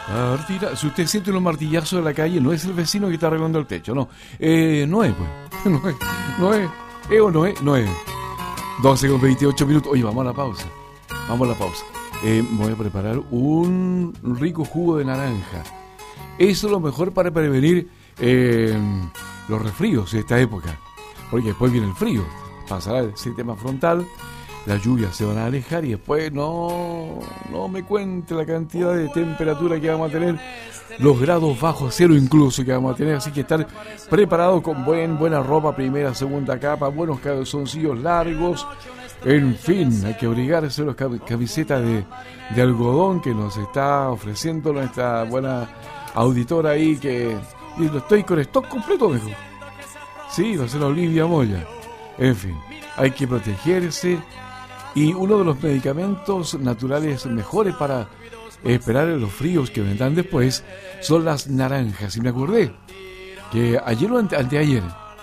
Si usted siente unos martillazos en la calle, no es el vecino que está arreglando el techo, no. No es, pues. No es. ¿Es o no es? No es. 12 con 28 minutos. Oye, vamos a la pausa. Me voy a preparar un rico jugo de naranja. Eso es lo mejor para prevenir los resfríos de esta época. Porque después viene el frío. Pasará el sistema frontal. Las lluvias se van a alejar y después no me cuente la cantidad de temperatura que vamos a tener, los grados bajo cero incluso que vamos a tener, así que estar preparado con buena ropa, primera, segunda capa, buenos calzoncillos largos, en fin, hay que abrigarse las camisetas de algodón que nos está ofreciendo nuestra buena auditora ahí, que estoy con stock completo, mejor. Sí, va a ser la Olivia Moya. En fin, hay que protegerse. Y uno de los medicamentos naturales mejores para esperar los fríos que vendrán después son las naranjas. Y me acordé que ayer o anteayer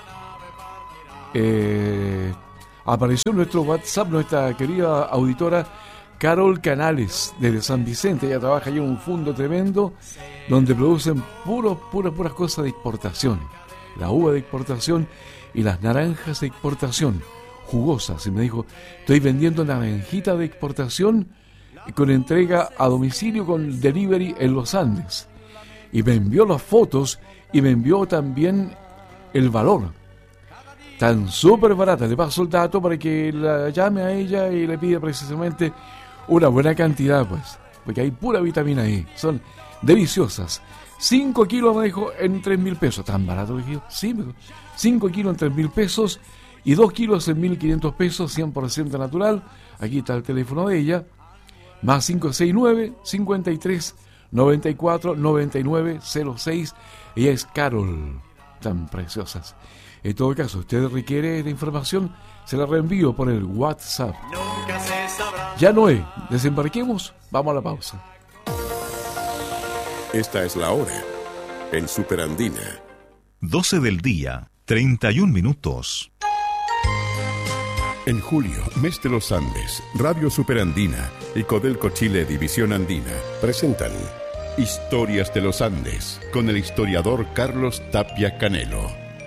apareció en nuestro WhatsApp nuestra querida auditora Carol Canales desde San Vicente. Ella trabaja allí en un fondo tremendo donde producen puras cosas de exportación. La uva de exportación y las naranjas de exportación. Jugosas, y me dijo, estoy vendiendo naranjita de exportación con entrega a domicilio con delivery en los Andes. Y me envió las fotos y me envió también el valor. Tan súper barata. Le paso el dato para que la llame a ella y le pida precisamente una buena cantidad, pues, porque hay pura vitamina E. Son deliciosas. 5 kilos me dijo en 3.000 pesos. ¿Tan barato? Le dije, sí, 5 kilos en 3.000 pesos. Y 2 kilos en 1.500 pesos, 100% natural. Aquí está el teléfono de ella. Más 569-53-94-9906. Ella es Carol. Tan preciosas. En todo caso, usted requiere de información, se la reenvío por el WhatsApp. Ya no es. Desembarquemos. Vamos a la pausa. Esta es la hora. En Superandina. 12 del día, 31 minutos. En julio, mes de los Andes, Radio Superandina y Codelco Chile División Andina presentan Historias de los Andes con el historiador Carlos Tapia Canelo.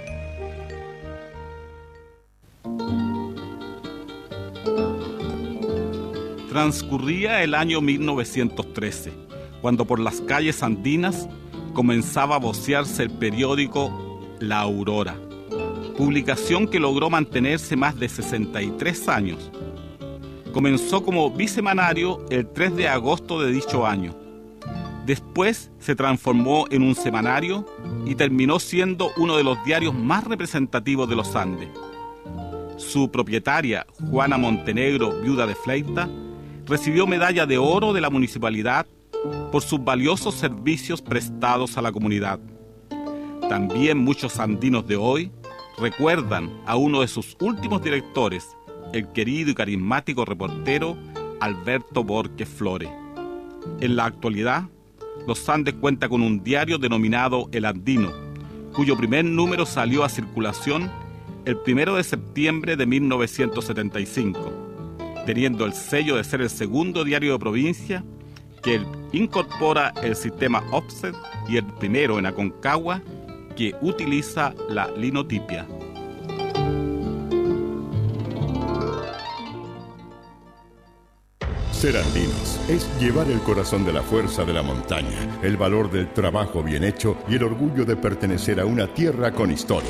Transcurría el año 1913, cuando por las calles andinas comenzaba a vocearse el periódico La Aurora, publicación que logró mantenerse más de 63 años. Comenzó como bisemanario el 3 de agosto de dicho año. Después se transformó en un semanario y terminó siendo uno de los diarios más representativos de los Andes. Su propietaria, Juana Montenegro, viuda de Fleita, recibió medalla de oro de la municipalidad por sus valiosos servicios prestados a la comunidad. También muchos andinos de hoy recuerdan a uno de sus últimos directores, el querido y carismático reportero Alberto Borges Flores. En la actualidad, Los Andes cuenta con un diario denominado El Andino, cuyo primer número salió a circulación el 1 de septiembre de 1975, teniendo el sello de ser el segundo diario de provincia que incorpora el sistema offset y el primero en Aconcagua que utiliza la linotipia. Ser andinos es llevar el corazón de la fuerza de la montaña, el valor del trabajo bien hecho y el orgullo de pertenecer a una tierra con historia.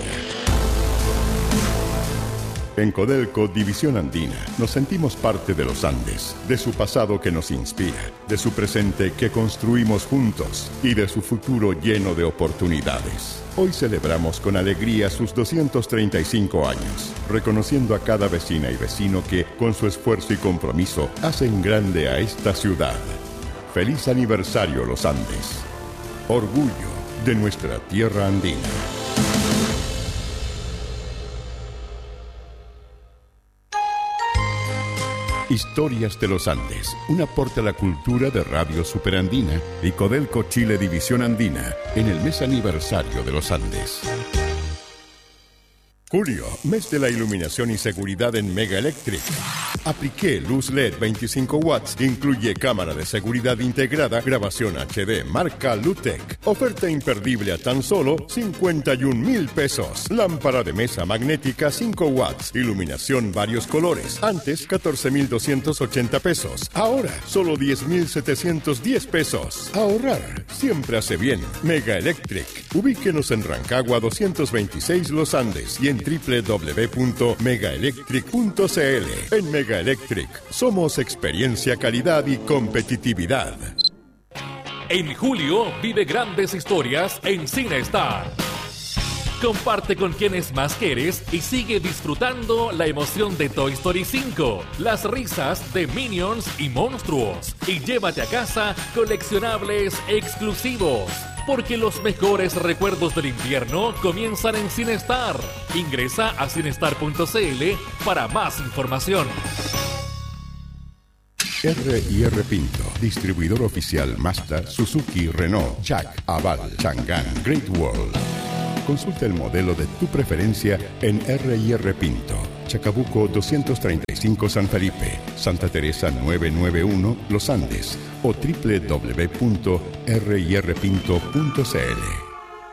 En Codelco División Andina nos sentimos parte de los Andes, de su pasado que nos inspira, de su presente que construimos juntos y de su futuro lleno de oportunidades. Hoy celebramos con alegría sus 235 años, reconociendo a cada vecina y vecino que, con su esfuerzo y compromiso, hacen grande a esta ciudad. ¡Feliz aniversario, Los Andes! Orgullo de nuestra tierra andina. Historias de los Andes, un aporte a la cultura de Radio Superandina y Codelco Chile División Andina en el mes aniversario de los Andes. Julio, mes de la iluminación y seguridad en Mega Electric. Apliqué luz LED 25 watts, incluye cámara de seguridad integrada, grabación HD, marca Lutec. Oferta imperdible a tan solo 51,000 pesos. Lámpara de mesa magnética 5 watts, iluminación varios colores. Antes 14,280 pesos. Ahora solo 10,710 pesos. Ahorrar siempre hace bien. Mega Electric. Ubíquenos en Rancagua 226 Los Andes y en www.megaelectric.cl. En Mega Electric somos experiencia, calidad y competitividad. En julio vive grandes historias en CineStar. Comparte con quienes más quieres y sigue disfrutando la emoción de Toy Story 5, las risas de Minions y monstruos, y llévate a casa coleccionables exclusivos. Porque los mejores recuerdos del invierno comienzan en CineStar. Ingresa a cinestar.cl para más información. R&R Pinto, distribuidor oficial Mazda, Suzuki, Renault, Jack, Aval, Chang'an, Great Wall. Consulta el modelo de tu preferencia en R&R Pinto, Chacabuco 235 San Felipe, Santa Teresa 991 Los Andes o www.rirpinto.cl.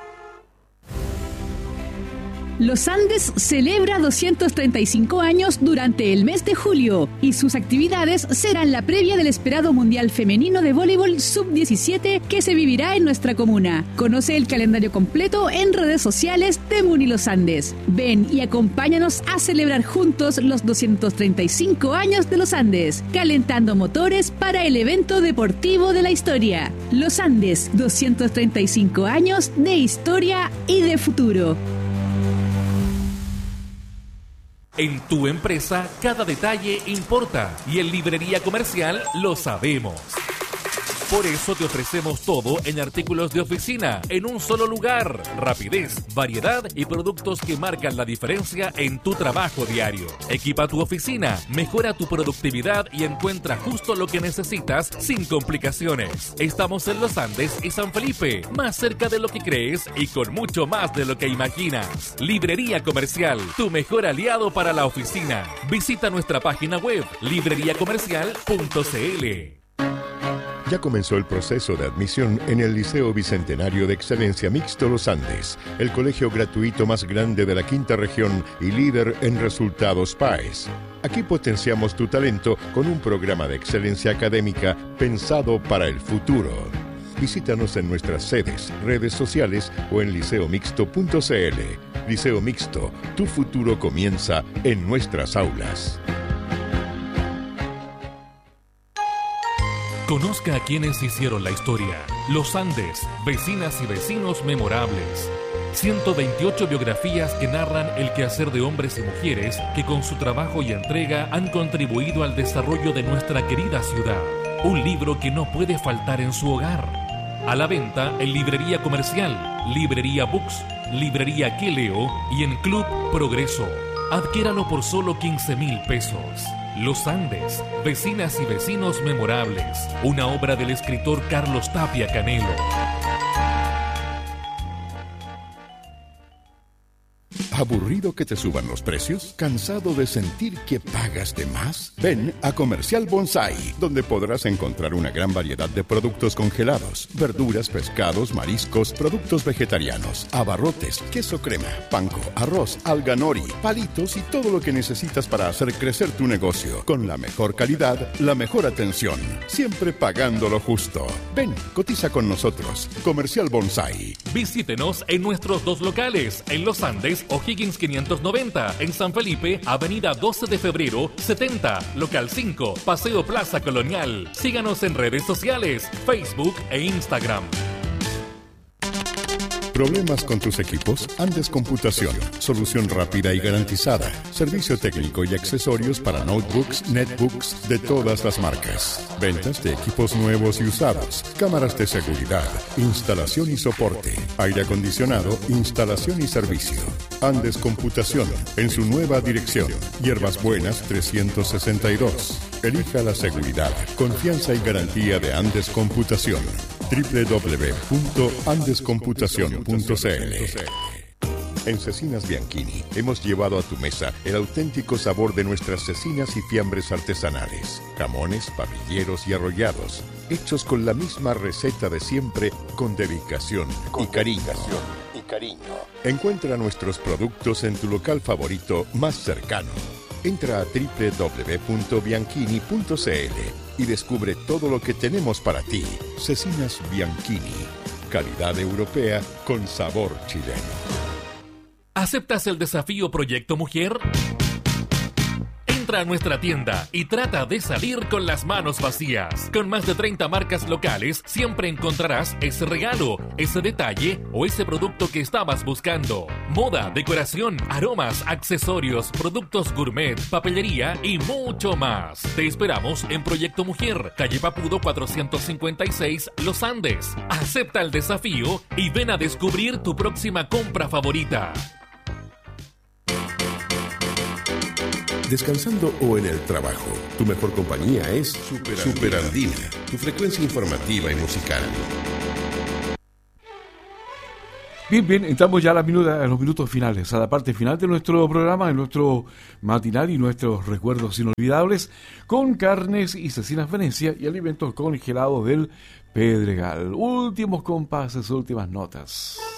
Los Andes celebra 235 años durante el mes de julio y sus actividades serán la previa del esperado Mundial Femenino de Voleibol Sub-17 que se vivirá en nuestra comuna. Conoce el calendario completo en redes sociales de Muni Los Andes. Ven y acompáñanos a celebrar juntos los 235 años de Los Andes, calentando motores para el evento deportivo de la historia. Los Andes, 235 años de historia y de futuro. En tu empresa, cada detalle importa y en Librería Comercial lo sabemos. Por eso te ofrecemos todo en artículos de oficina, en un solo lugar. Rapidez, variedad y productos que marcan la diferencia en tu trabajo diario. Equipa tu oficina, mejora tu productividad y encuentra justo lo que necesitas sin complicaciones. Estamos en Los Andes y San Felipe, más cerca de lo que crees y con mucho más de lo que imaginas. Librería Comercial, tu mejor aliado para la oficina. Visita nuestra página web, libreriacomercial.cl. Ya comenzó el proceso de admisión en el Liceo Bicentenario de Excelencia Mixto Los Andes, el colegio gratuito más grande de la quinta región y líder en resultados PAES. Aquí potenciamos tu talento con un programa de excelencia académica pensado para el futuro. Visítanos en nuestras sedes, redes sociales o en liceomixto.cl. Liceo Mixto, tu futuro comienza en nuestras aulas. Conozca a quienes hicieron la historia. Los Andes, vecinas y vecinos memorables. 128 biografías que narran el quehacer de hombres y mujeres que con su trabajo y entrega han contribuido al desarrollo de nuestra querida ciudad. Un libro que no puede faltar en su hogar. A la venta en Librería Comercial, Librería Books, Librería Que Leo y en Club Progreso. Adquiéralo por solo 15,000 pesos. Los Andes, vecinas y vecinos memorables. Una obra del escritor Carlos Tapia Canelo. ¿Aburrido que te suban los precios? ¿Cansado de sentir que pagas de más? Ven a Comercial Bonsai, donde podrás encontrar una gran variedad de productos congelados, verduras, pescados, mariscos, productos vegetarianos, abarrotes, queso crema, panko, arroz, alga nori, palitos y todo lo que necesitas para hacer crecer tu negocio. Con la mejor calidad, la mejor atención, siempre pagando lo justo. Ven, cotiza con nosotros. Comercial Bonsai. Visítenos en nuestros dos locales, en Los Andes, O'Higgins 590, en San Felipe, Avenida 12 de Febrero, 70, Local 5, Paseo Plaza Colonial. Síganos en redes sociales, Facebook e Instagram. ¿Problemas con tus equipos? Andes Computación. Solución rápida y garantizada. Servicio técnico y accesorios para notebooks, netbooks de todas las marcas. Ventas de equipos nuevos y usados. Cámaras de seguridad. Instalación y soporte. Aire acondicionado. Instalación y servicio. Andes Computación. En su nueva dirección. Hierbas Buenas 362. Elija la seguridad, confianza y garantía de Andes Computación. www.andescomputacion.cl. En Cecinas Bianchini hemos llevado a tu mesa el auténtico sabor de nuestras cecinas y fiambres artesanales, jamones, papilleros y arrollados, hechos con la misma receta de siempre, con dedicación y cariño. Encuentra nuestros productos en tu local favorito más cercano. Entra a www.bianchini.cl y descubre todo lo que tenemos para ti. Cecinas Bianchini, calidad europea con sabor chileno. ¿Aceptas el desafío Proyecto Mujer? Entra a nuestra tienda y trata de salir con las manos vacías. Con más de 30 marcas locales, siempre encontrarás ese regalo, ese detalle o ese producto que estabas buscando. Moda, decoración, aromas, accesorios, productos gourmet, papelería y mucho más. Te esperamos en Proyecto Mujer, calle Papudo 456, Los Andes. Acepta el desafío y ven a descubrir tu próxima compra favorita. Descansando o en el trabajo, tu mejor compañía es Super Andina, tu frecuencia informativa y musical. Bien, entramos ya a los minutos finales, a la parte final de nuestro programa, en nuestro matinal y nuestros recuerdos inolvidables, con carnes y cecinas Venecia y alimentos congelados del Pedregal. Últimos compases, últimas notas.